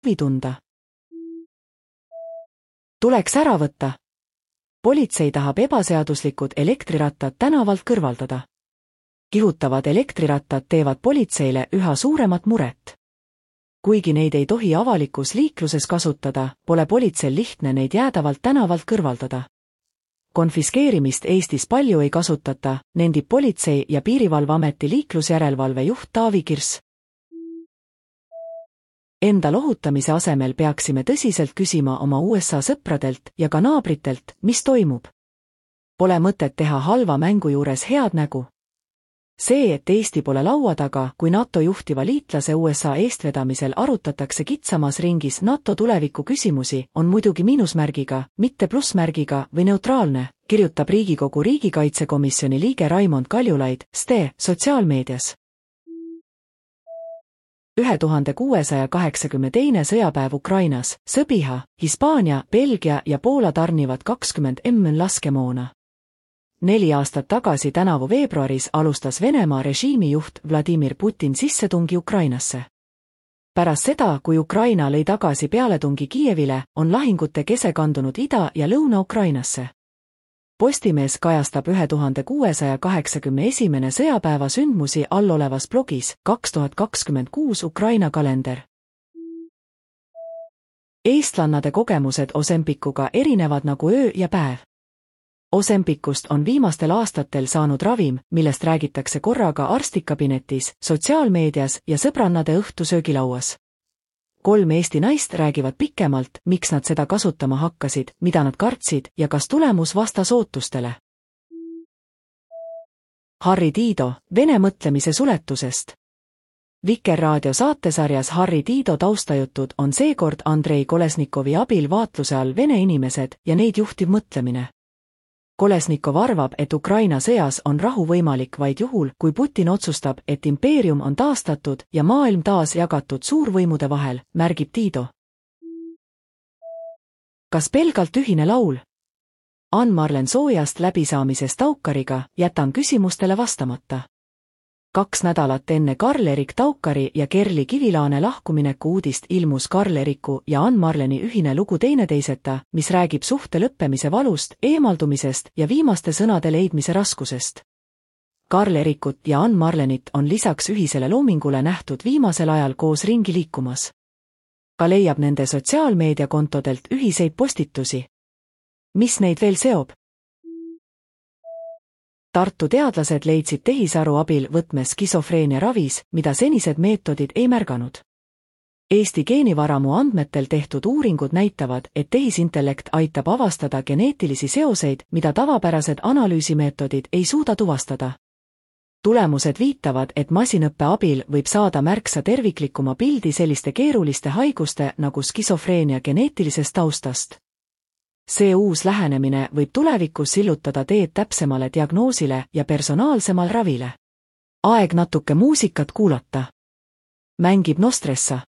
huvi tunda. Tuleks ära võtta. Politsei tahab ebaseaduslikud elektrirattad tänavalt kõrvaldada. Kihutavad elektrirattad teevad politseile üha suuremat muret. Kuigi neid ei tohi avalikus liikluses kasutada, pole politseil lihtne neid jäädavalt tänavalt kõrvaldada. Konfiskeerimist Eestis palju ei kasutata, nendib Politsei- ja Piirivalveameti liiklusjärelevalve juht Taavi Kirss. Enda lohutamise asemel peaksime tõsiselt küsima oma USA sõpradelt ja ka naabritelt, mis toimub. Pole mõtet teha halva mängu juures head nägu. See, et Eesti pole laua taga, kui NATO juhtiva liitlase USA eestvedamisel arutatakse kitsamas ringis NATO tuleviku küsimusi, on muidugi miinusmärgiga, mitte plussmärgiga või neutraalne, kirjutab Riigikogu riigikaitsekomisjoni liige Raimond Kaljulaid, STE, sotsiaalmeedias. 1682. sõjapäev Ukrainas, Sõbiha, Hispaania, Belgia ja Poola tarnivad 20 mm laskemoona. 4 aastat tagasi tänavu veebruaris alustas Venemaa režiimijuht Vladimir Putin sissetungi Ukrainasse. Pärast seda, kui Ukraina lõi tagasi pealetungi Kiievile, on lahingute kese kandunud Ida- ja Lõuna-Ukrainasse. Postimees kajastab 1681. sõjapäeva sündmusi allolevas blogis 2026 Ukraina kalender. Eestlannade kogemused Ozempikuga erinevad nagu öö ja päev. Ozempikust on viimastel aastatel saanud ravim, millest räägitakse korraga arstikabinetis, sotsiaalmeedias ja sõbrannade õhtusöögilauas. 3 Eesti naist räägivad pikemalt, miks nad seda kasutama hakkasid, mida nad kartsid ja kas tulemus vastas ootustele. Harri Tiido, Vene mõtlemise suletusest. Vikerraadio saatesarjas Harri Tiido taustajutud on seekord Andrei Kolesnikovi abil vaatluse all vene inimesed ja neid juhtiv mõtlemine. Kolesnikov arvab, et Ukraina sõjas on rahu võimalik vaid juhul, kui Putin otsustab, et impeerium on taastatud ja maailm taas jagatud suurvõimude vahel, märgib Tiido. Kas pelgalt ühine laul? Ann-Marlen Soojast läbisaamisest Taukariga jätan küsimustele vastamata. 2 nädalat enne Karl-Erik Taukari ja Kerli Kivilaane lahkumineku uudist ilmus Karl-Eriku ja Ann-Marleni ühine lugu Teineteiseta, mis räägib suhte lõppemise valust, eemaldumisest ja viimaste sõnade leidmise raskusest. Karl-Erikut ja Ann-Marlenit on lisaks ühisele loomingule nähtud viimasel ajal koos ringi liikumas. Ka leiab nende sotsiaalmeediakontodelt ühiseid postitusi. Mis neid veel seob? Tartu teadlased leidsid tehisaru abil võtme skisofreenia ravis, mida senised meetodid ei märganud. Eesti geenivaramu andmetel tehtud uuringud näitavad, et tehisintellekt aitab avastada geneetilisi seoseid, mida tavapärased analüüsimeetodid ei suuda tuvastada. Tulemused viitavad, et masinõppe abil võib saada märksa terviklikuma pildi selliste keeruliste haiguste nagu skisofreenia geneetilisest taustast. See uus lähenemine võib tulevikus sillutada teed täpsemale diagnoosile ja personaalsemal ravile. Aeg natuke muusikat kuulata. Mängib Nostressa.